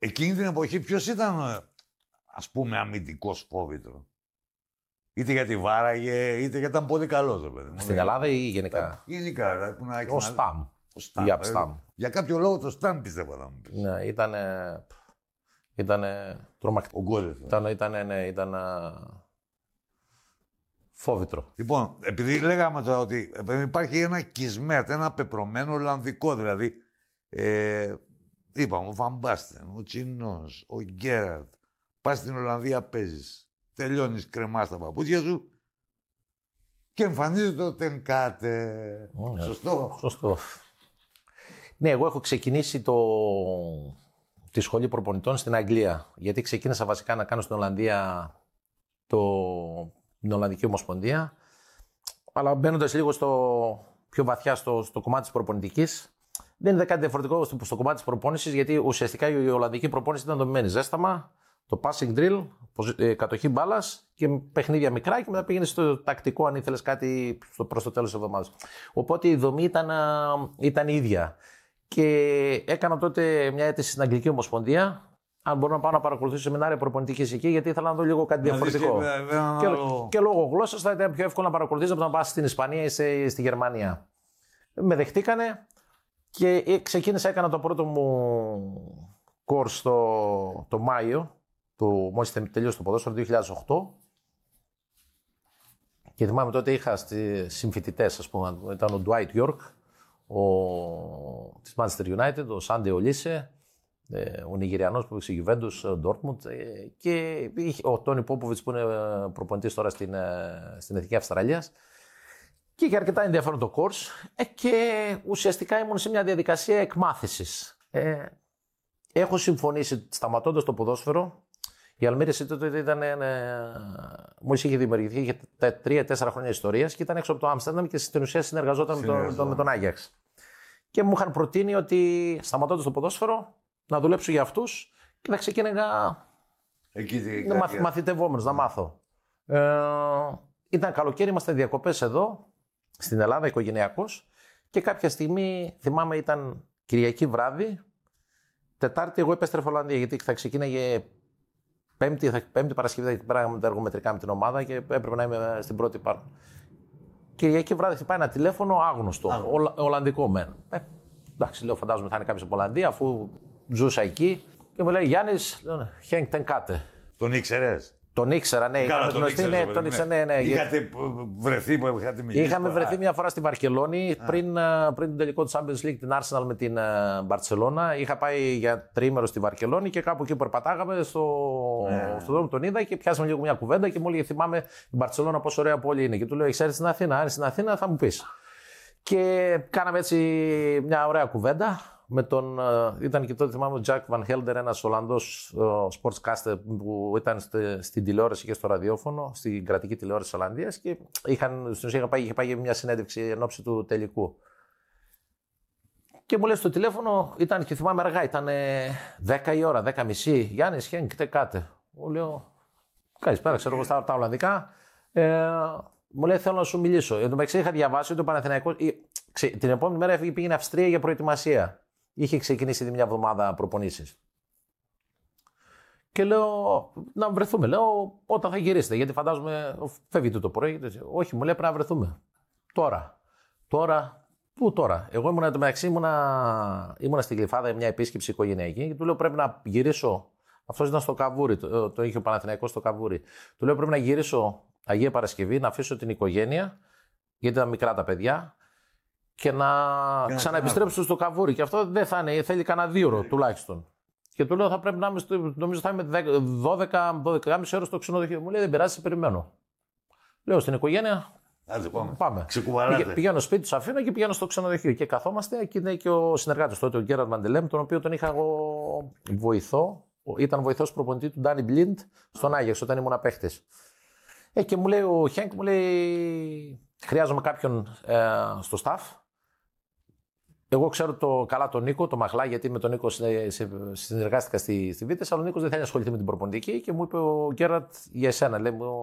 εκείνη την εποχή ποιος ήταν, ας πούμε, αμυντικός Φόβητρο? Είτε γιατί βάραγε, είτε γιατί ήταν πολύ καλός, ρε παιδί μου. Στην Ελλάδα ή γενικά? Γενικά. Ο Σταμ. Για κάποιο λόγο το Σταμ πιστεύω να μου πεις. Ναι, ήταν τρομακτικό. Ο Γκόλεφ. Ήταν Φόβητρο. Λοιπόν, επειδή λέγαμε τώρα ότι υπάρχει ένα Κισμέτ, ένα πεπρωμένο Ολλανδικό, δηλαδή. Είπαμε, ο Βαμπάστεν, ο Τσινός, ο Γκέραρτ. Πας στην Ολλανδία, παίζεις. Τελειώνεις, κρεμάς τα παπούτσια σου και εμφανίζεται το Τενκάτε. Σωστό. Ναι, εγώ έχω ξεκινήσει τη σχολή προπονητών στην Αγγλία. Γιατί ξεκίνησα βασικά να κάνω στην Ολλανδία την Ολλανδική Ομοσπονδία. Αλλά μπαίνοντας λίγο πιο βαθιά στο κομμάτι της προπονητικής, δεν είναι κάτι διαφορετικό στο κομμάτι της προπόνησης, γιατί ουσιαστικά η Ολλανδική προπόνηση ήταν δομημένη ζέσταμα, το passing drill, κατοχή μπάλας και παιχνίδια μικρά, και μετά πήγαινε στο τακτικό αν ήθελες κάτι προς το τέλος της εβδομάδας. Οπότε η δομή ήταν ίδια. Και έκανα τότε μια αίτηση στην Αγγλική Ομοσπονδία, αν μπορώ να πάω να παρακολουθήσω σεμινάρια προπονητικής εκεί, γιατί ήθελα να δω λίγο κάτι διαφορετικό. Και λόγω γλώσσας θα ήταν πιο εύκολο να παρακολουθήσω από να πας στην Ισπανία ή στη Γερμανία. Με δεχτήκανε και ξεκίνησα, έκανα το πρώτο μου course το Μάιο, μόλις τελείωσε το ποδόσφαιρο, το 2008. Και θυμάμαι τότε είχα συμφοιτητές, ας πούμε, ήταν ο Dwight York, της Manchester United, ο Σάντε Ολίσε, ο Νιγηριανός που είχε Juventus, Dortmund, και ο Τόνι Πόποβιτς που είναι προπονητής τώρα στην Εθνική Αυστραλίας. Και είχε αρκετά ενδιαφέρον το course και ουσιαστικά ήμουν σε μια διαδικασία εκμάθησης. Έχω συμφωνήσει, σταματώντας το ποδόσφαιρο, η Αλμύρες τότε ήταν, μόλις είχε δημιουργηθεί, είχε 3-4 χρόνια ιστορίας και ήταν έξω από το Άμστερνταμ και στην ουσία συνεργαζόταν με τον Άγιαξ. Και μου είχαν προτείνει ότι σταματώντας το ποδόσφαιρο να δουλέψω για αυτούς και να ξεκίνηγα μαθητευόμενος, να μάθω. Ήταν καλοκαίρι, ήμασταν διακοπές εδώ, στην Ελλάδα, οικογενειακός, και κάποια στιγμή, θυμάμαι, ήταν Κυριακή βράδυ, Τετάρτη εγώ επέστρεφα Ολλανδία, γιατί θα ξεκίναγε Πέμπτη Παρασκευή, θα πέραγαμε τα εργομετρικά με την ομάδα και έπρεπε να είμαι στην πρώτη πάρκο. Κυριακή βράδυ χτυπάει ένα τηλέφωνο άγνωστο, Ολλανδικό μεν. Εντάξει, λέω, φαντάζομαι θα είναι κάποιος από Ολλανδία, αφού ζούσα εκεί, και μου λέει Γιάννης Χένκ Τενκάτε. Τον ήξερες? Τον ήξερα, ναι. Τον ήξερα, ναι. Είχατε βρεθεί που είχατε μιλήσει? Είχαμε βρεθεί μια φορά στη Βαρκελόνη πριν τον τελικό του Champions League, την Arsenal με την Μπαρτσελώνα. Είχα πάει για τριήμερο στη Βαρκελόνη και κάπου εκεί περπατάγαμε στον δρόμο, τον είδα και πιάσαμε λίγο μια κουβέντα και μου έλεγε, θυμάμαι η Μπαρτσελώνα πόσο ωραία πόλη είναι. Και του λέω, έχεις έρθει στην Αθήνα? Αν είσαι στην Αθήνα θα μου πεις. Και κάναμε έτσι μια ωραία κουβέντα. Ήταν και τότε, θυμάμαι, ο Jack Van Helder, ένας Ολλανδός sportscaster που ήταν στην τηλεόραση και στο ραδιόφωνο, στην κρατική τηλεόραση της Ολλανδίας, και στην ουσία είχε πάει για μια συνέντευξη εν ώψη του τελικού. Και μου λέει στο τηλέφωνο, και θυμάμαι αργά, ήταν 10 η ώρα, 10:30, Γιάννης Χένκ Τενκάτε. Μου λέω, καλησπέρα, ξέρω εγώ στα Ολλανδικά. Μου λέει, θέλω να σου μιλήσω. Εν τω μεταξύ είχα διαβάσει ότι ο Παναθηναϊκός την επόμενη μέρα πήγαινε Αυστρία για προετοιμασία. Είχε ξεκινήσει ήδη μια εβδομάδα προπονήσεις. Και λέω, να βρεθούμε. Λέω, όταν θα γυρίσετε, γιατί φαντάζομαι φεύγετε το πρωί. Όχι, μου λέει, πρέπει να βρεθούμε. Τώρα, πού τώρα? Εγώ ήμουνα στην Γλυφάδα, μια επίσκεψη οικογενειακή, και του λέω, πρέπει να γυρίσω. Αυτός ήταν στο Καβούρι, το είχε ο Παναθηναϊκός στο Καβούρι. Του λέω, πρέπει να γυρίσω Αγία Παρασκευή, να αφήσω την οικογένεια, γιατί ήταν μικρά τα παιδιά, και να ξαναεπιστρέψω στο Καβούρι. Και αυτό δεν θα είναι, θέλει κανένα 2 ώρες τουλάχιστον. Και του λέω, θα πρέπει να είμαι, νομίζω θα είμαι 12-12,5 ώρες στο ξενοδοχείο. Μου λέει, δεν πειράζει, σε περιμένω. Λέω στην οικογένεια, πάμε. Πηγαίνω σπίτι, του αφήνω και πηγαίνω στο ξενοδοχείο. Και καθόμαστε, και είναι και ο συνεργάτης τότε, ο Γκέραρτ Μαντελέμ, τον οποίο τον είχα εγώ βοηθό. Ήταν βοηθός προπονητή του Ντάνι Μπλιντ στον Άγιαξ όταν ήμουν παίχτης. Και μου λέει ο Χένκ, μου λέει, χρειάζομαι κάποιον στο staff. Εγώ ξέρω καλά τον Νίκο, τον Μαχλά, γιατί με τον Νίκο συνεργάστηκα στη Βίτες, αλλά ο Νίκος δεν θέλει να ασχοληθεί με την προπονητική και μου είπε ο Γκέραρτ για εσένα. Λέει μου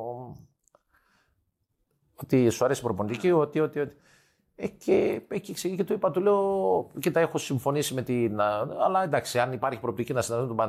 ότι σου αρέσει η προπονητική, ότι. Και εκεί του είπα, του λέω, κοίτα, έχω συμφωνήσει με την. Αλλά εντάξει, αν υπάρχει προοπτική να συναντήσω τον